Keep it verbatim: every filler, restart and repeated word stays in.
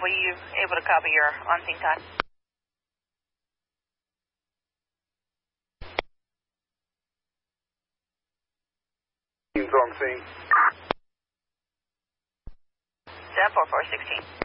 were you able to copy your on-scene time? On scene. seven four four sixteen.